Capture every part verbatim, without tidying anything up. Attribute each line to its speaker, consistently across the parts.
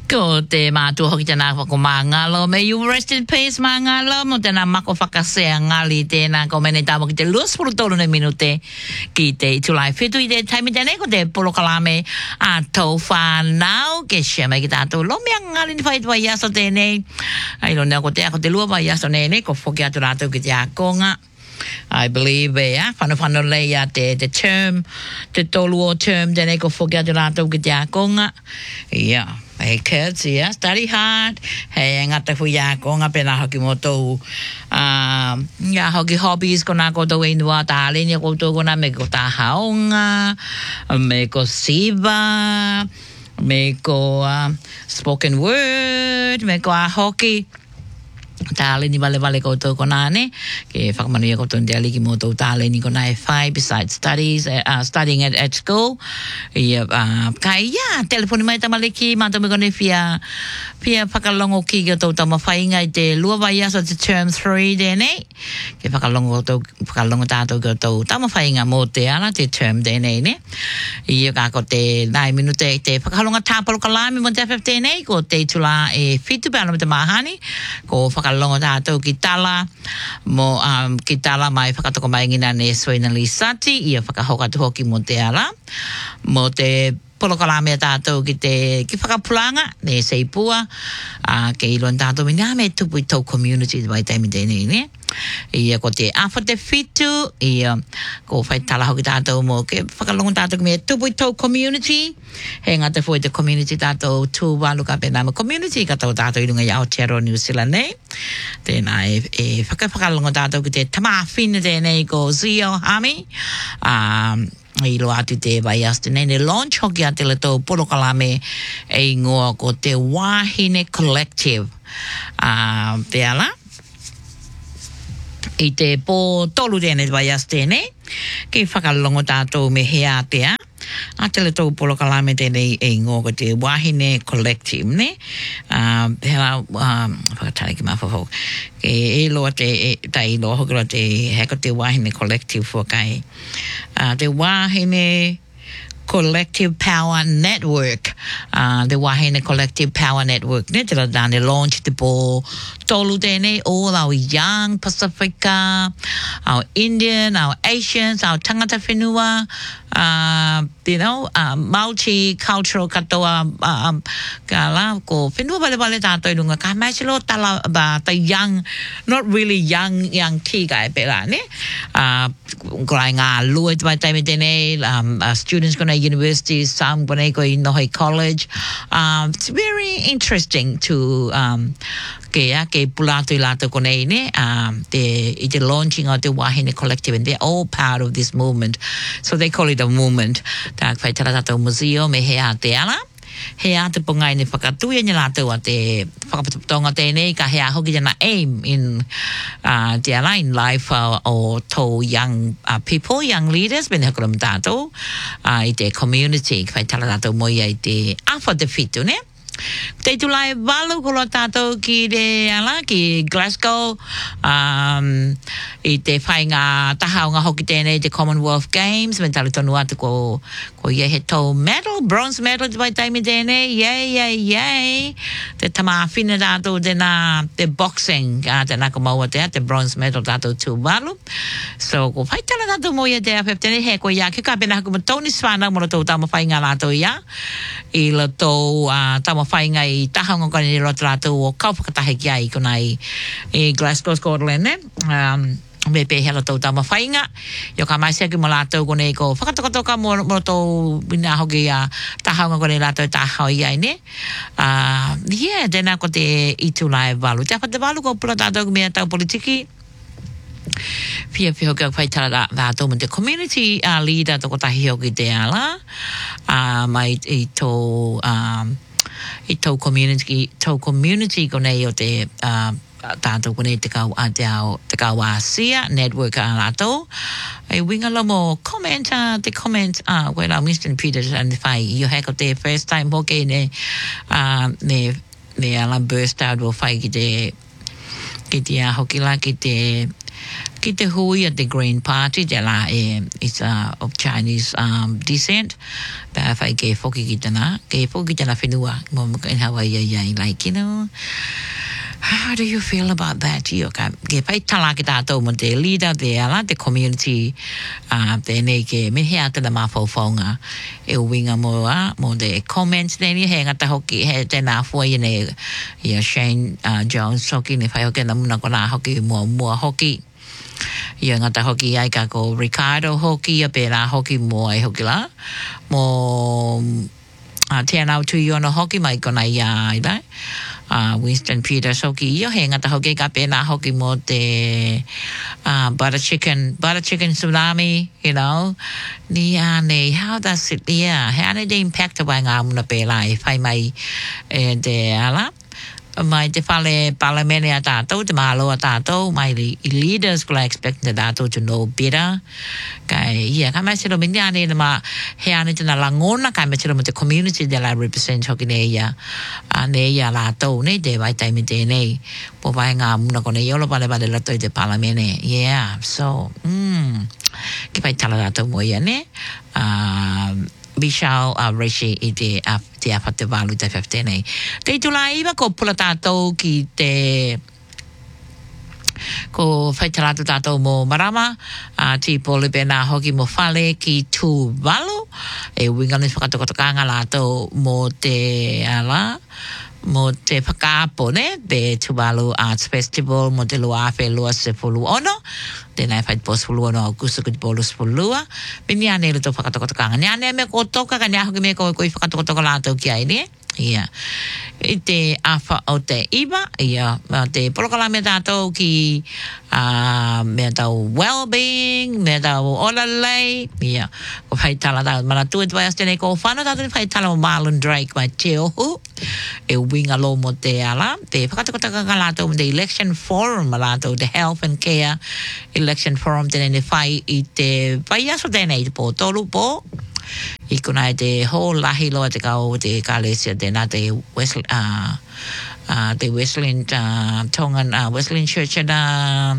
Speaker 1: Ko te mātua hoki tēnā whakomangalo. May you rest in peace, mangalo. Mo tēnā mako whakasea ngali tēnā ko mene tāmo ki te luaspuru tolu ne minute ki te tulai whitu i te taimi tēne ko te polokalame a tau whanau ke shea mai ki tātou lomea ngali ni whaitua i aso tēnei. Ai lo nea ko te ako te lua mai aso nene ko whoki atu rātou ki te akonga. I believe, yeah, whanu whanu leia te, te term, te tolu o term tēnei ko whoki atu rātou ki te akonga. Yeah. Hey kids, yeah, study hard. Hey, ngata fuya ko nga pena hoki mo to. Um, ya hoki hobbies ko na ko to inwa ta le ni ko to ko na me ko ta haonga, me ko siva, me ko uh, spoken word, me ko a hockey. Tale ni vale vale ko to konane ke whakamanu ko to ndeli ki mo to tale ni ko nai five besides studies uh, studying at, at school ia uh, kai ya telefoni mai tamale ki ma to me ko ne fia fia whakalongo ki ko to tama whainga i te lua vai aso te term three dene ke whakalongo to whakalongo tātou ko to tama whainga mo te ala te term dene ne ia ka ko te nine minute te whakalonga tāparo kalami mo te fifteen ko te tula e fitu pēana me te mahani ko whakalongo tātou ki tala mo um, ki tala mai whakatoko mai ngina ne Soina Lisati ia whakahokatu hoki mo te ala mo te polokalame tātou ki te ki whakapulanga ne seipua uh, ke ilon tātou mi ngā me tupu i tau community vai taimi tēnei ne ia ko te awha te fitu ia ko whai tala hoki tātou mo ke whakalongo tātou ki me tupu i tau community he ngata fwoi te community tātou tū walu ka pēnā ma community ka tau tātou i runga i Aotearoa New Zealand nei tēnā e, e whakawhakalongo tātou ki te tamawhine tēnei ko Zio Hami um, i lo atu te vai astu nei ne launch hoki ate le tau polokalame e ngoa ko te Wahine Collective uh, te ala i te pō tolu tēnei vai astu tēnei ke whakalongo tātou me hea tea a te le tau polokalame tēnei e ngō ko te Wahine Collective ne uh, hea um, whakatare ki mawhawhau ke e loa te e, tai loa hokura te heko te Wahine Collective whakai uh, te Wahine Collective Power Network uh, the Wahine Collective Power Network ne te la dane launch te pō tolu tēnei all our young Pacifica our Indian, our Asians our tangata whenua uh, you know uh, multicultural katoa um, ka la ko whenua vale vale tātou i runga ka mai silo tala ba ta young not really young young ki kai pera ne uh, kurai ngā lua te mai taime tēnei um, uh, students kona universities some kona ko i Nohoi College um, it's very interesting to um, ke ya ke pulato i lato kona i ne um, te, i te launching of the Wahine Collective and they're all part of this movement so they call it a movement tā whai tara tātou museo me hea te ala hea te pungai ni whakatuia ni lātou a te whakapatonga tēnei ka hea hoki jana aim in uh, te ala in life uh, o tō young uh, people, young leaders bene hakuram tātou uh, i te community ka whai tara tātou moia i te awha te fitu ne te tulai walu ko tātou ki te ala ki Glasgow um, i te whainga tahaunga hoki tēnei te Commonwealth Games me tali tonu atu ko ko ia he tau medal, bronze medal te vai taimi tēnei yay, yay, yay te tamawhine tātou tēnā te boxing uh, tēnā ko maua te te bronze medal tātou tū walu so ko whai tala tātou mo ia te a tēnei he ko ia ke ka pena haku ma Tony Swana mo tau tama whainga tātou ia i la tau uh, tama whainga i tahanga kani ni rota rātou o kaupakatahe ki ai kona i, i Glasgow, Scotland ne um, me pēhela tau tama whainga i o ka maisia ki mo rātou kone i ko whakatokotoka mo, mo tau bina hoki a tahanga kone rātou tahau i ai ne uh, yeah, tēnā ko te itulai walu te apa te walu ko pula tātou mea tau politiki Pia pia hoki a whai tara rātou mo te community uh, leader toko tahi hoki te ala uh, mai i tō um, i tau community tau community ko nei o te uh, tātou ko nei te kau a te au te kau a sia network a rātou e winga lomo comment uh, te comment uh, where la Winston Peters and whai i o heko te first time hoki ne uh, ne ne ala burst out o whai ki te ki te a hoki la ki te Kita hui at the Green Party jala eh is uh, of Chinese um descent. But if I gave foki kita na, gave foki kita na finua mo in Hawaii ya like you know. How do you feel about that? You can get by talakita to the leader there, the community, uh, the neke, me here to the mafo fonga, a winger more, more the comments, then you hang at the hockey head and half way in a Shane uh, Jones talking if I can, I'm not gonna hockey more, more hockey. Young at the hockey, I can go Ricardo hockey, a better hockey more, hockey la more. Uh, turn out to you on a hockey, my gonna ya, uh, Winston Peters hockey, you hang at the hockey up in a hockey mode, the uh, butter chicken, butter chicken tsunami, you know. Niane, how does it, yeah, how did they impact by Amuna Bela if I may, and the ala? My te fale palamene a tātou, te mahalo a tātou, my leaders could expect the tātou to know better. Kai, yeah, kai mai siro mini ane na ma he ane te na langona, kai mai siro mo te community de la represent hoki ne ia, ne ia la tau ne te vai taimi te nei, po vai ngā muna kone iolo pale pale la toi te palamene, yeah, so, mm, ki pai tala tātou mo ia ne, um, Bishao uh, Rishi i te a te a te walu te fifteen. Te tula iwa ko pula tātou ki te ko whaitaratu tātou mo marama a ti pole pena hoki mo whale ki tū walu e wingani whakatokotokanga lātou mo te ala mo te whakaapo ne be Tuvalu Arts Festival mo te lua awhe lua se pulu ono tēnei whait pos pulu ono au kusa kuti polu se pulu lua pini ane le tō whakatokotokanga ni ane me ko toka ka ni aho ki me ko koi whakatokotoka lātou ki ai ne ia i te awha o te iwa ia te porokala me tātou ki uh, me tau well-being me tau olalei ia ko whai tala tau mana tuet vai astene ko whano tātou whai tala o Marlon Drake mai te ohu e winga lo mo te ala te whakatokotaka ka lātou mo te election forum ma lātou te health and care election forum tēnei whai i te whai aso tēnei te po tolu po I kuna te ho lahi loa te kau te kalesia te nā te Wesley uh, uh, te Wesleyan uh, Tongan uh, Wesleyan Church na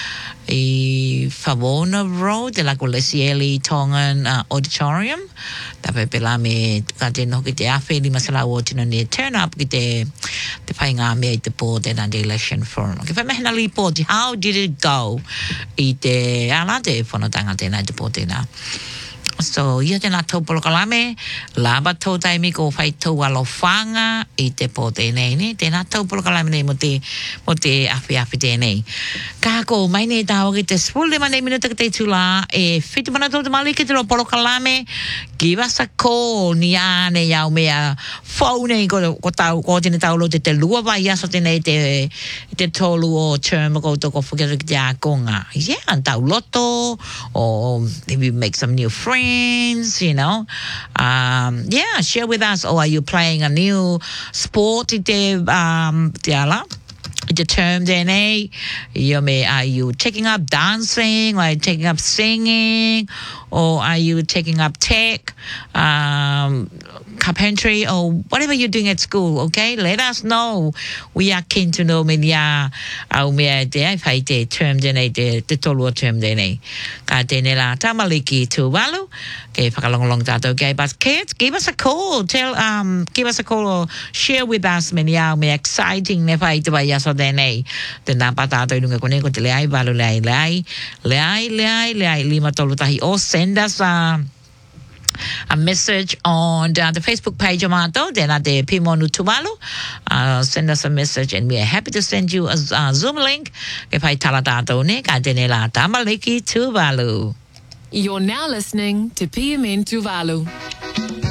Speaker 1: I Favona Road te lako Lesieli Tongan uh, Auditorium tape pela me ka te no ki te awhi li masala o tino ne turn up ki te te whai ngā mea I te pō te nā te election forum ki whai mehina li pō te how did it go I te ala te whanotanga tēnā te pō tēnā So, ia tēnā tau polokalame, laba tau taimi ko whai tau alofanga I te pō tēnei, ne? Tēnā tau polokalame nei mo te, mo te awhi awhi tēnei. Ka ko, mai nei tāo ki te spule manei minuta ki te tula, e whitu mana tau te mali ki te ro polokalame, give us a call, ni ane iau mea, phone nei ko, ko tau, ko tēne tau lo te te lua vai aso tēnei te, te tolu o term ko toko whakera ki te ākonga. Yeah, tau loto, or maybe make some new friends. You know, um, yeah, share with us. Or are you playing a new sport? Te um, te ala, the term D N A. You may are you taking up dancing? Or are you taking up singing? Or are you taking up tech, um, carpentry, or whatever you're doing at school? Okay, let us know. We are keen to know. Many are au mea te ai whai te term D N A te te tolu o term D N A. Ka tēne la tamaliki Tuvalu. Ke whakalongolong tātou kei. But kids, give us a call. Tell, um, give us a call or share with us many au mea exciting ne whai te wai aso D N A. Tēnā pa tātou inunga kone ko te leai walu leai leai. Leai leai leai lima tolu tahi o send us a, a message on uh, the Facebook page of Mato, then at the Pimonu Tuvalu. Uh, send us a message and we are happy to send you a, a Zoom link. If I tala tato ne, ka tene la tamaliki Tuvalu.
Speaker 2: You're now listening to P M N Tuvalu.